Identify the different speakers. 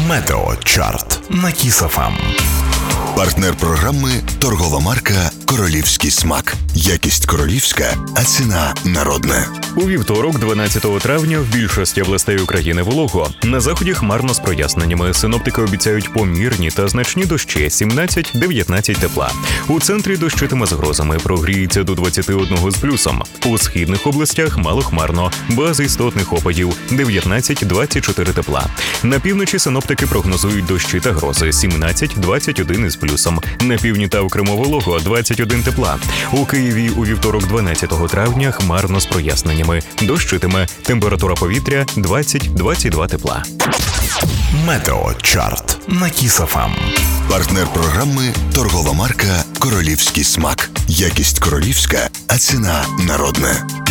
Speaker 1: Метеочарт на Kiss FM.
Speaker 2: Партнер програми – торгова марка «Королівський смак». Якість королівська, а ціна народна.
Speaker 3: У вівторок, 12 травня, в більшості областей України волого. На заході хмарно з проясненнями. Синоптики обіцяють помірні та значні дощі – 17-19 тепла. У центрі дощитиме з грозами, прогріється до 21 з плюсом. У східних областях малохмарно, без істотних опадів – 19-24 тепла. На півночі синоптики прогнозують дощі та грози – 17-21 з плюсом. На півдні та в Криму волого – 21 тепла. У Києві у вівторок, 12 травня, хмарно з проясненнями. Дощитиме, температура повітря 20-22 тепла.
Speaker 1: Метеочарт на Kiss FM.
Speaker 2: Партнер програми – торгова марка «Королівський смак». Якість королівська, а ціна народна.